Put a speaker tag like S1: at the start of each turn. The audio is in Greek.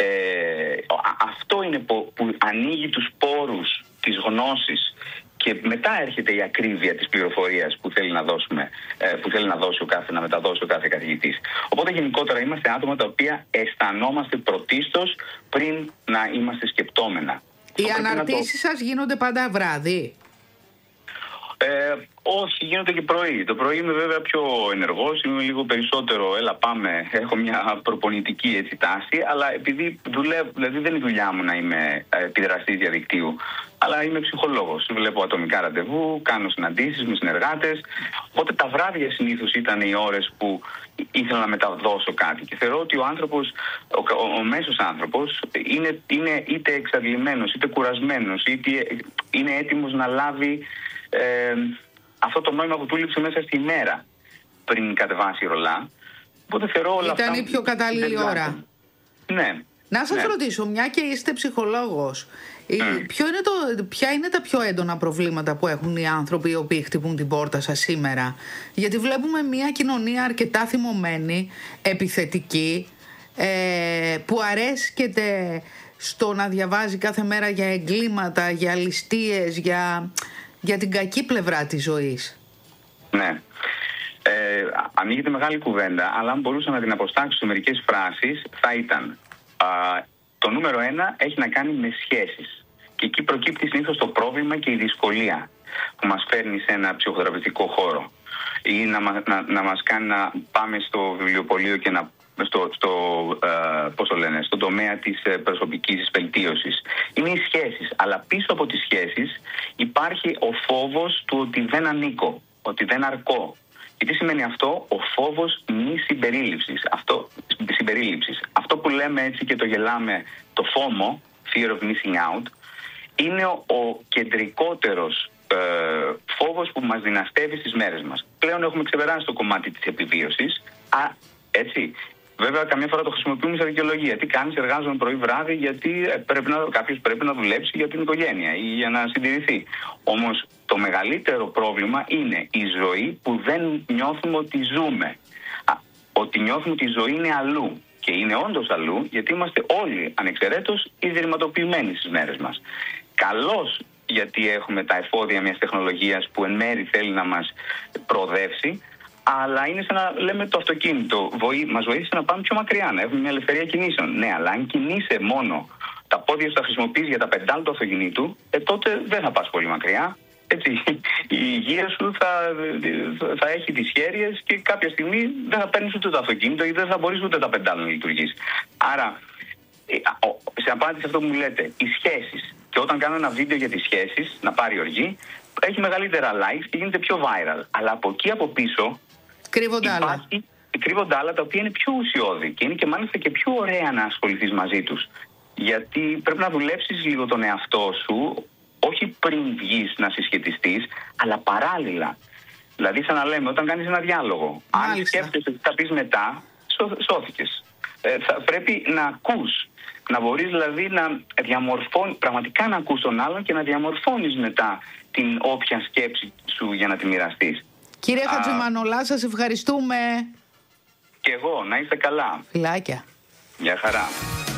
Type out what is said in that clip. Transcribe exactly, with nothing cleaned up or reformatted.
S1: Ε, αυτό είναι που, που ανοίγει τους πόρους της γνώσης και μετά έρχεται η ακρίβεια της πληροφορίας που θέλει να δώσουμε, που θέλει να δώσει ο κάθε, να μεταδώσει ο κάθε καθηγητής. Οπότε γενικότερα είμαστε άτομα τα οποία αισθανόμαστε πρωτίστως πριν να είμαστε σκεπτόμενα.
S2: Οι αναρτήσεις το... σας γίνονται πάντα βράδυ?
S1: Ε, όχι, γίνονται και πρωί. Το πρωί είμαι βέβαια πιο ενεργός, είμαι λίγο περισσότερο, έλα πάμε, έχω μια προπονητική έτσι τάση, αλλά επειδή δουλεύω, δηλαδή δεν είναι δουλειά μου να είμαι επιδραστής διαδικτύου, αλλά είμαι ψυχολόγος. Βλέπω ατομικά ραντεβού, κάνω συναντήσεις με συνεργάτες, οπότε τα βράδια συνήθως ήταν οι ώρες που ήθελα να μεταδώσω κάτι και θεωρώ ότι ο άνθρωπος, ο, ο, ο μέσος άνθρωπος είναι, είναι είτε εξαντλημένος, είτε κουρασμένος, είτε είναι έτοιμος να λάβει Ε, αυτό το νόημα που του λείψε μέσα στη μέρα πριν κατεβάσει ρολά. Οπότε θεωρώ όλα
S2: Ήταν
S1: αυτά...
S2: η πιο κατάλληλη ώρα.
S1: Ναι.
S2: Να σας
S1: ναι.
S2: ρωτήσω, μια και είστε ψυχολόγος,
S1: Mm.
S2: ποιο είναι το, ποια είναι τα πιο έντονα προβλήματα που έχουν οι άνθρωποι οι οποίοι χτυπούν την πόρτα σας σήμερα? Γιατί βλέπουμε μια κοινωνία αρκετά θυμωμένη, επιθετική, ε, που αρέσκεται στο να διαβάζει κάθε μέρα για εγκλήματα, για ληστείες, για... για την κακή πλευρά της ζωής.
S1: Ναι. Ε, ανοίγεται μεγάλη κουβέντα, αλλά αν μπορούσα να την αποστάξω σε μερικές φράσεις, θα ήταν α, το νούμερο ένα έχει να κάνει με σχέσεις. Και εκεί προκύπτει συνήθως το πρόβλημα και η δυσκολία που μας φέρνει σε ένα ψυχοθεραπευτικό χώρο. Ή να, να, να μας κάνει να πάμε στο βιβλιοπωλείο και να στο, στο, ε, πώς το λένε, στον τομέα της προσωπικής βελτίωσης. Είναι οι σχέσεις, αλλά πίσω από τις σχέσεις υπάρχει ο φόβος του ότι δεν ανήκω, ότι δεν αρκώ. Και τι σημαίνει αυτό? Ο φόβος μη συμπερίληψης. Αυτό, συμπερίληψης. Αυτό που λέμε έτσι και το γελάμε, το φόμο, fear of missing out, είναι ο, ο κεντρικότερος ε, φόβος που μας δυναστεύει στις μέρες μας. Πλέον έχουμε ξεπεράσει το κομμάτι της επιβίωσης. Α, έτσι. Βέβαια, καμιά φορά το χρησιμοποιούμε σε δικαιολογία. Τι κάνεις, εργάζομαι πρωί βράδυ, γιατί πρέπει να, κάποιος πρέπει να δουλέψει για την οικογένεια ή για να συντηρηθεί. Όμως το μεγαλύτερο πρόβλημα είναι η ζωή που δεν νιώθουμε ότι ζούμε. Α, ότι νιώθουμε ότι η ζωή είναι αλλού. Και είναι όντως αλλού, γιατί είμαστε όλοι ανεξαιρέτως ιδρυματοποιημένοι στις μέρες μας. Καλώς, γιατί έχουμε τα εφόδια μιας τεχνολογίας που εν μέρει θέλει να μας προοδεύσει, αλλά είναι σαν να λέμε το αυτοκίνητο. Βοή, μας βοήθησε να πάμε πιο μακριά, να έχουμε μια ελευθερία κινήσεων. Ναι, αλλά αν κινείσαι μόνο τα πόδια σου τα χρησιμοποιείς για τα πεντάλ του αυτοκινήτου, ε, τότε δεν θα πας πολύ μακριά. Έτσι, η υγεία σου θα, θα έχει τις χέρειες και κάποια στιγμή δεν θα παίρνεις ούτε το αυτοκίνητο ή δεν θα μπορείς ούτε τα πεντάλ να λειτουργείς. Άρα, σε απάντηση σε αυτό που μου λέτε, οι σχέσεις. Και όταν κάνω ένα βίντεο για τις σχέσεις, να πάρει οργή, έχει μεγαλύτερα likes και γίνεται πιο viral. Αλλά από εκεί από πίσω
S2: κρύβονται άλλα.
S1: Κρύβονται άλλα τα οποία είναι πιο ουσιώδη και είναι και μάλιστα και πιο ωραία να ασχοληθείς μαζί τους. Γιατί πρέπει να δουλέψεις λίγο τον εαυτό σου, όχι πριν βγεις να συσχετιστείς, αλλά παράλληλα. Δηλαδή, σαν να λέμε, όταν κάνεις ένα διάλογο, μάλιστα, αν σκέφτεσαι τι θα πεις μετά, σώ, σώθηκες. Ε, θα, πρέπει να ακούς. Να μπορείς δηλαδή να διαμορφώνεις, πραγματικά να ακούς τον άλλον και να διαμορφώνεις μετά την όποια σκέψη σου για να τη μοιραστείς.
S2: Κύριε Χατζημανολά, σας ευχαριστούμε.
S1: Και εγώ, να είστε καλά.
S2: Φιλάκια.
S1: Γεια χαρά.